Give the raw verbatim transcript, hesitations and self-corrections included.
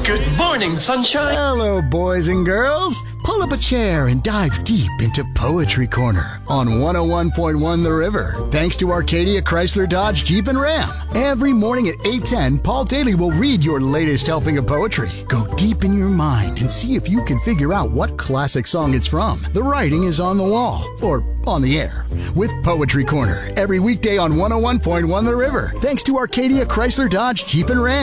Good morning, sunshine. Hello, boys and girls. Pull up a chair and dive deep into Poetry Corner on one oh one point one The River. Thanks to Arcadia Chrysler Dodge Jeep and Ram. Every morning at eight ten, Paul Daly will read your latest helping of poetry. Go deep in your mind and see if you can figure out what classic song it's from. The writing is on the wall, or on the air, with Poetry Corner every weekday on one oh one point one The River. Thanks to Arcadia Chrysler Dodge Jeep and Ram.